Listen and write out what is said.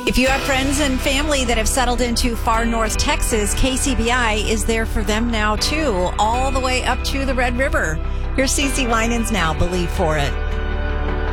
If you have friends and family that have settled into far north Texas, KCBI is there for them now, too, all the way up to the Red River. Here's CeCe Winans now, Believe for It.